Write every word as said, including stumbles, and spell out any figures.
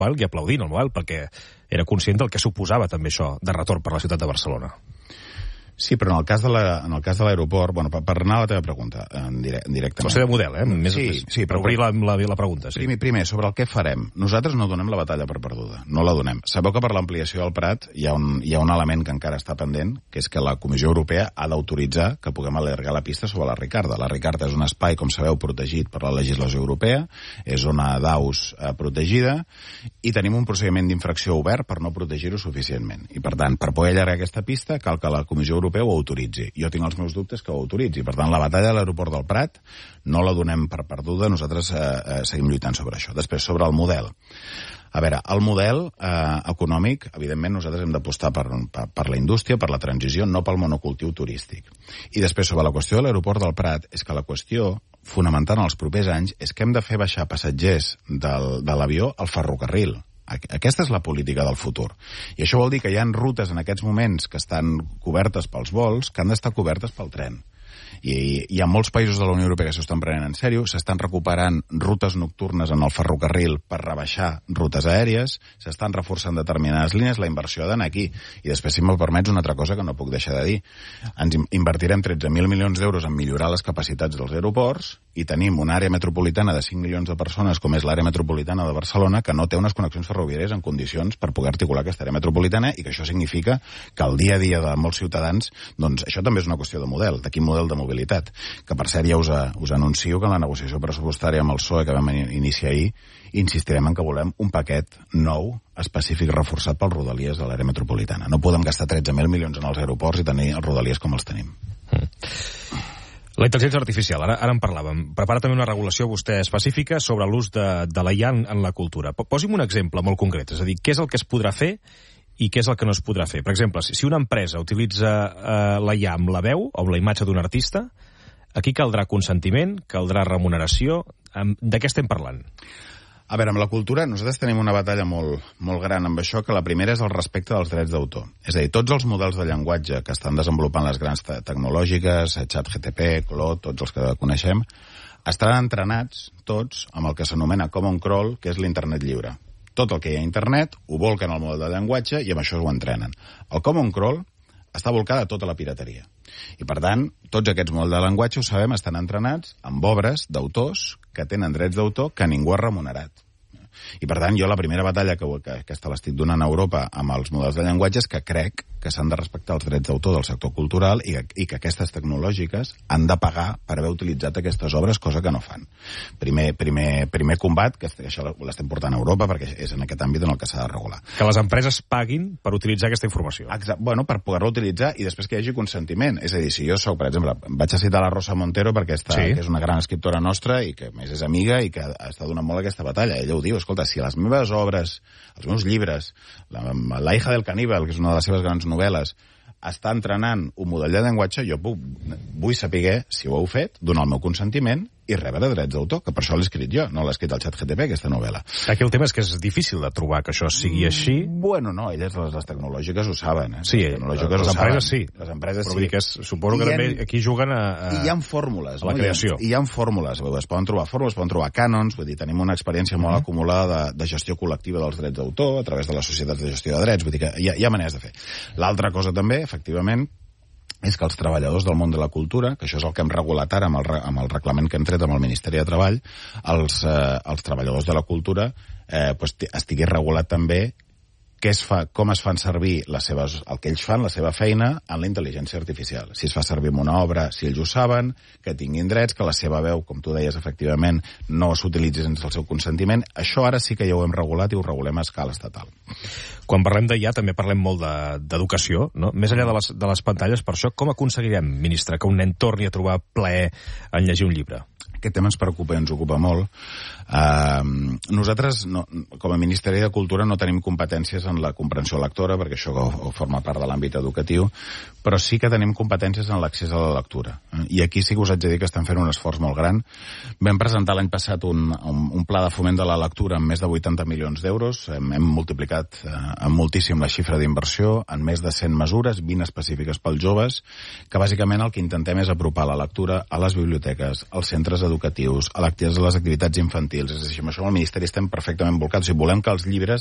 Mobile i aplaudint el Mobile perquè era conscient del que suposava també això de retorn per la ciutat de Barcelona. Sí, però en el cas de la, en el cas de l'aeroport, bueno, per, per anar a la teva pregunta, en dire, directament. O sigui, de model, eh? Més, sí, més, sí, per obrir la, la, la pregunta. Sí. Primer, primer, sobre el que farem. Nosaltres no donem la batalla per perduda, no la donem. Sabeu que per l'ampliació del Prat hi ha, un, hi ha un element que encara està pendent, que és que la Comissió Europea ha d'autoritzar que puguem allargar la pista sobre la Ricarda. La Ricarda és un espai, com sabeu, protegit per la legislació europea, és zona d'aus eh, protegida, i tenim un procediment d'infracció obert per no protegir-ho suficientment. I, per tant, per poder allargar aquesta pista, cal que la Comissió Europea ho autoritzi. Jo tinc els meus dubtes que ho autoritzi. Per tant, la batalla de l'aeroport del Prat no la donem per perduda, nosaltres eh, eh, seguim lluitant sobre això. Després, sobre el model. A veure, el model eh, econòmic, evidentment, nosaltres hem d'apostar per, per, per la indústria, per la transició, no pel monocultiu turístic. I després, sobre la qüestió de l'aeroport del Prat, és que la qüestió fonamental en els propers anys és que hem de fer baixar passatgers del, de l'avió al ferrocarril. Aquesta és la política del futur. I això vol dir que hi ha rutes en aquests moments que estan cobertes pels vols que han d'estar cobertes pel tren. I hi ha molts països de la Unió Europea que s'ho estan prenent en sèrio, s'estan recuperant rutes nocturnes en el ferrocarril per rebaixar rutes aèries, s'estan reforçant determinades línies, la inversió ha d'anar aquí. I després, si me'l permets, una altra cosa que no puc deixar de dir. Ens invertirem tretze mil milions d'euros en millorar les capacitats dels aeroports i tenim una àrea metropolitana de cinc milions de persones, com és l'àrea metropolitana de Barcelona, que no té unes connexions ferroviàries en condicions per poder articular aquesta àrea metropolitana, i que això significa que el dia a dia de molts ciutadans, doncs això també és una qüestió de model, de quin model de mobilitat. Que per cert ja us, us anuncio que en la negociació pressupostària amb el P S O E que vam iniciar ahir, insistirem en que volem un paquet nou, específic, reforçat pels Rodalies de l'àrea metropolitana. No podem gastar tretze mil milions en els aeroports i tenir els Rodalies com els tenim. Mm. La intel·ligència artificial, ara, ara en parlàvem. Prepara també una regulació vostè específica sobre l'ús de, de l'A I A en, en la cultura. Posi'm un exemple molt concret, és a dir, què és el que es podrà fer i què és el que no es podrà fer. Per exemple, si una empresa utilitza eh, l'A I A amb la veu o amb la imatge d'un artista, aquí caldrà consentiment, caldrà remuneració. De què estem parlant? A veure, amb la cultura nosaltres tenim una batalla molt, molt gran amb això, que la primera és el respecte dels drets d'autor. És a dir, tots els models de llenguatge que estan desenvolupant les grans te tecnològiques, ChatGPT, Claude, tots els que coneixem, estaran entrenats tots amb el que s'anomena Common Crawl, que és l'internet lliure. Tot el que hi ha a internet ho volquen al model de llenguatge i amb això ho entrenen. El Common Crawl està volcada a tota la pirateria. I, per tant, tots aquests models de llenguatge, ho sabem, estan entrenats amb obres d'autors que tenen drets d'autor que ningú ha remunerat. I, per tant, jo la primera batalla que, que aquesta l'estic donant a Europa amb els models de llenguatge és que crec que s'han de respectar els drets d'autor del sector cultural i, i que aquestes tecnològiques han de pagar per haver utilitzat aquestes obres, cosa que no fan. Primer, primer, primer combat, que això l'estem portant a Europa perquè és en aquest àmbit en el que s'ha de regular. Que les empreses paguin per utilitzar aquesta informació. Exacte. Bueno, per poder-la utilitzar i després que hi hagi consentiment. És a dir, si jo soc, per exemple, vaig a citar la Rosa Montero perquè està, sí. que és una gran escriptora nostra i que a més és amiga i que està donant molt aquesta batalla. Ella ho diu, escolta, si les meves obres, els meus llibres, la, la hija del caníbal, que és una de les seves grans novel·les, està entrenant un model de llenguatge, jo puc, vull saber si ho heu fet, donar el meu consentiment i rebre drets d'autor, que per això l'he escrit jo, no l'he escrit al ChatGPT, aquesta novel·la. Aquí el tema és que és difícil de trobar que això sigui així. Bueno, no, elles, les, les tecnològiques, ho saben. Eh? Sí, les, les empreses saben. sí. Les empreses Però sí. Que és, suposo que també aquí juguen a, a, I hi ha fórmules, a la no? creació. I hi ha fórmules, es poden trobar fórmules, es poden trobar cànons, vull dir, tenim una experiència molt uh-huh. acumulada de, de gestió col·lectiva dels drets d'autor a través de les societats de gestió de drets, vull dir que hi ha, hi ha maneres de fer. L'altra cosa també, efectivament, és que els treballadors del món de la cultura, que això és el que hem regulat ara amb el, amb el reglament que hem tret amb el Ministeri de Treball, els, eh, els treballadors de la cultura eh, pues, estigui regulat també què es fa, com es fan servir les seves, el que ells fan, la seva feina, en la intel·ligència artificial. Si es fa servir en una obra, si ells ho saben, que tinguin drets, que la seva veu, com tu deies, efectivament, no s'utilitzi sense el seu consentiment. Això ara sí que ja ho hem regulat i ho regulem a escala estatal. Quan parlem d'I A també parlem molt d'educació, no? Més enllà de les, de les pantalles, per això com aconseguirem, ministre, que un nen torni a trobar plaer en llegir un llibre? Aquest tema ens preocupa i ens ocupa molt. Uh, nosaltres, no, com a Ministeri de Cultura, no tenim competències en la comprensió lectora, perquè això ho, ho forma part de l'àmbit educatiu, però sí que tenim competències en l'accés a la lectura. I aquí sí que us haig de dir que estem fent un esforç molt gran. Vam presentar l'any passat un, un, un pla de foment de la lectura amb més de vuitanta milions d'euros. Hem, hem multiplicat uh, moltíssim la xifra d'inversió en més de cent mesures, vint específiques pels joves, que bàsicament el que intentem és apropar la lectura a les biblioteques, als centres educatius, educatius, a les activitats infantils. És a dir, amb això amb el Ministeri estem perfectament volcats. O sigui, volem que els llibres